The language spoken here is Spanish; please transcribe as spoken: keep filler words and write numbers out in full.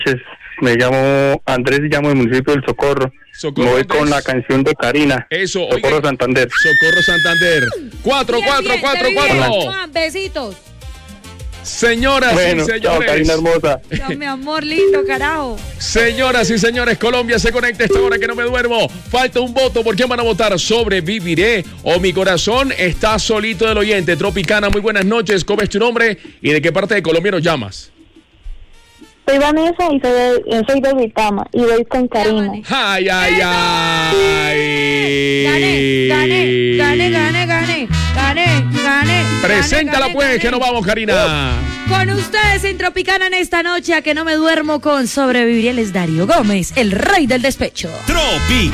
Me llamo Andrés y llamo del municipio del Socorro. Socorro, Me voy Andrés. con la canción de Karina. Eso, Socorro oiga. Santander. Socorro Santander. Cuatro, Bien, cuatro, bien, cuatro, te vi bien. cuatro. Mua, Besitos. Señoras Bueno, y chao, señores. Karina hermosa. Chao, mi amor lindo, carajo. Señoras y señores, Colombia se conecta a esta hora que no me duermo. Falta un voto. ¿Por quién van a votar? ¿Sobreviviré o mi corazón está solito del oyente? Tropicana, muy buenas noches. ¿Cómo es tu nombre y de qué parte de Colombia nos llamas? Soy Vanessa y soy de, yo soy de Vitama y voy con Karina. ¡Ay, ay, ay! Gané, gané, gané, gané, gané, gané, gané. Preséntala gané, pues, gané. que nos vamos, Karina. Con ustedes en Tropicana en esta noche a que no me duermo con Sobreviviré, él es Darío Gómez, el rey del despecho. Tropi.